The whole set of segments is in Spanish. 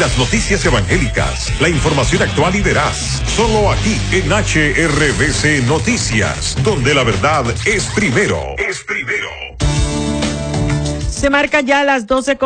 las noticias evangélicas, la información actual y veraz, solo aquí en HRBC Noticias, donde la verdad es primero. Se marca ya las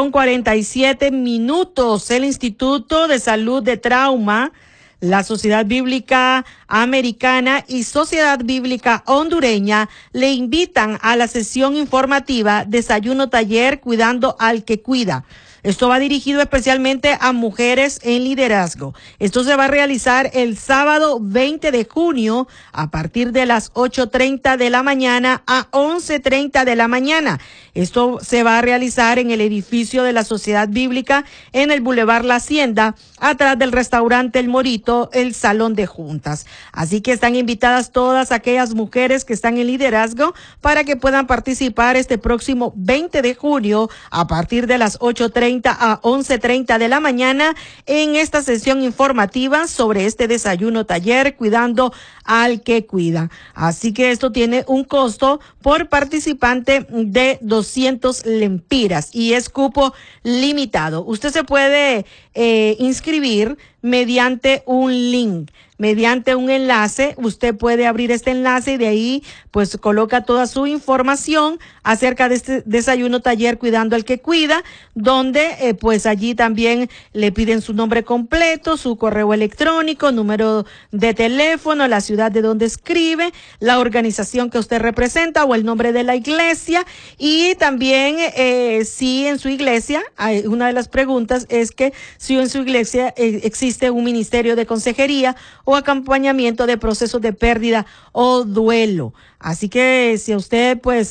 12:47. El Instituto de Salud de Trauma, la Sociedad Bíblica Americana y Sociedad Bíblica Hondureña le invitan a la sesión informativa Desayuno Taller Cuidando al que Cuida. Esto va dirigido especialmente a mujeres en liderazgo. Esto se va a realizar el sábado 20 de junio a partir de las 8:30 de la mañana a 11:30 de la mañana. Esto se va a realizar en el edificio de la Sociedad Bíblica en el Boulevard La Hacienda, atrás del restaurante El Morito, el Salón de Juntas. Así que están invitadas todas aquellas mujeres que están en liderazgo para que puedan participar este próximo 20 de junio a partir de las 8:30 a 11:30 de la mañana en esta sesión informativa sobre este desayuno taller Cuidando al que Cuida. Así que esto tiene un costo por participante de 200 lempiras y es cupo limitado. Usted se puede inscribir mediante un link, mediante un enlace. Usted puede abrir este enlace y de ahí pues coloca toda su información acerca de este desayuno taller Cuidando al que Cuida, donde pues allí también le piden su nombre completo, su correo electrónico, número de teléfono, la ciudad de donde escribe, la organización que usted representa o el nombre de la iglesia, y también si en su iglesia, una de las preguntas es que si en su iglesia existe un ministerio de consejería o acompañamiento de procesos de pérdida o duelo. Así que si usted pues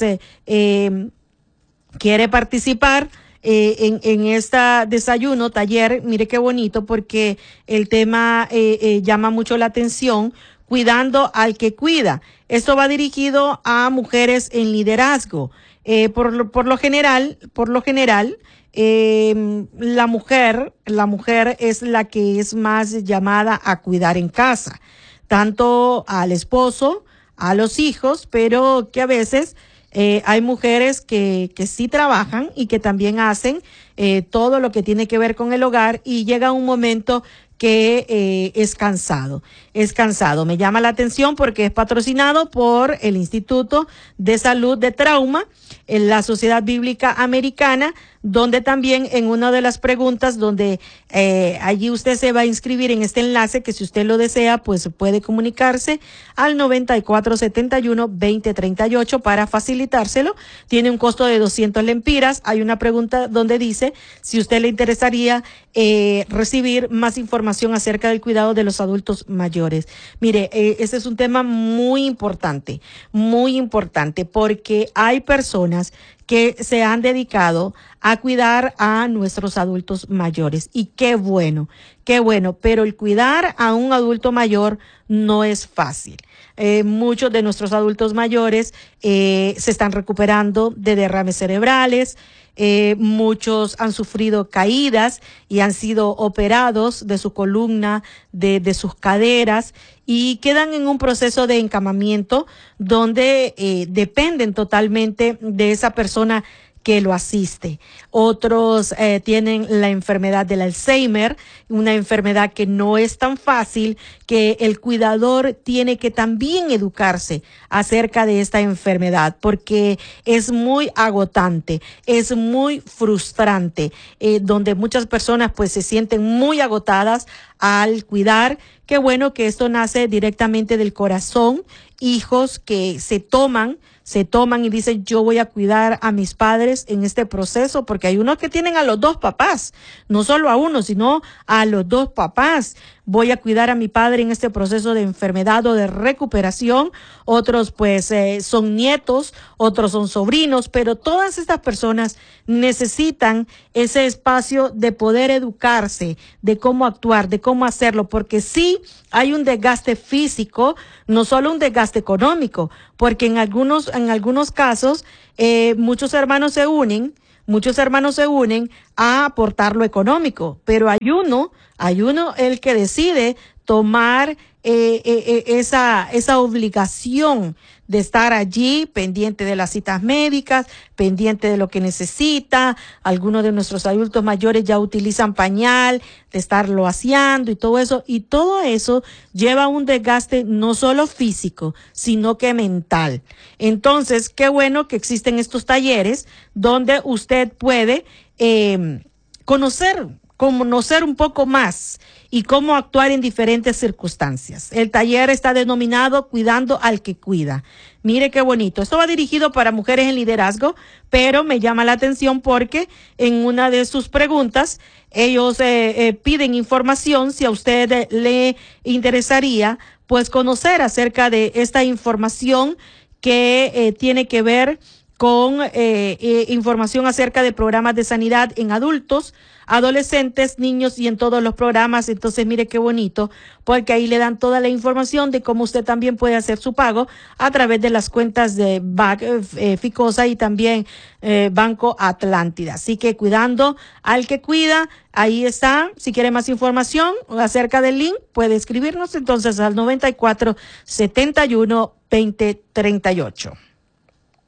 quiere participar en esta desayuno taller, mire qué bonito, porque el tema llama mucho la atención, Cuidando al que Cuida. Esto va dirigido a mujeres en liderazgo. Por lo general, la mujer es la que es más llamada a cuidar en casa, tanto al esposo, a los hijos, pero que a veces hay mujeres que sí trabajan y que también hacen todo lo que tiene que ver con el hogar, y llega un momento que es cansado. Me llama la atención porque es patrocinado por el Instituto de Salud de Trauma, en la Sociedad Bíblica Americana, donde también en una de las preguntas, donde allí usted se va a inscribir en este enlace, que si usted lo desea, pues puede comunicarse al 9471-2038 para facilitárselo. Tiene un costo de 200 lempiras. Hay una pregunta donde dice si usted le interesaría recibir más información acerca del cuidado de los adultos mayores. Mire, este es un tema muy importante, porque hay personas que se han dedicado a cuidar a nuestros adultos mayores. Y qué bueno, pero el cuidar a un adulto mayor no es fácil. Muchos de nuestros adultos mayores se están recuperando de derrames cerebrales. Muchos han sufrido caídas y han sido operados de su columna, de sus caderas, y quedan en un proceso de encamamiento donde dependen totalmente de esa persona que lo asiste. Otros tienen la enfermedad del Alzheimer, una enfermedad que no es tan fácil, que el cuidador tiene que también educarse acerca de esta enfermedad, porque es muy agotante, es muy frustrante, donde muchas personas pues se sienten muy agotadas al cuidar. Qué bueno que esto nace directamente del corazón, hijos que se toman y dicen, yo voy a cuidar a mis padres en este proceso, porque hay unos que tienen a los dos papás, no solo a uno, sino a los dos papás. Voy a cuidar a mi padre en este proceso de enfermedad o de recuperación. Otros pues son nietos, otros son sobrinos, pero todas estas personas necesitan ese espacio de poder educarse, de cómo actuar, de cómo hacerlo, porque sí hay un desgaste físico, no solo un desgaste económico, porque en algunos casos muchos hermanos se unen a aportar lo económico, pero hay uno el que decide tomar esa obligación de estar allí, pendiente de las citas médicas, pendiente de lo que necesita. Algunos de nuestros adultos mayores ya utilizan pañal, de estarlo aseando y todo eso lleva un desgaste no solo físico, sino que mental. Entonces, qué bueno que existen estos talleres donde usted puede conocer un poco más y cómo actuar en diferentes circunstancias. El taller está denominado Cuidando al que Cuida. Mire qué bonito. Esto va dirigido para mujeres en liderazgo, pero me llama la atención porque en una de sus preguntas ellos piden información si a usted le interesaría pues conocer acerca de esta información que tiene que ver con información acerca de programas de sanidad en adultos, adolescentes, niños y en todos los programas. Entonces, mire qué bonito, porque ahí le dan toda la información de cómo usted también puede hacer su pago a través de las cuentas de Ficosa y también Banco Atlántida. Así que Cuidando al que Cuida, ahí está. Si quiere más información acerca del link, puede escribirnos entonces al 94 71 20 38.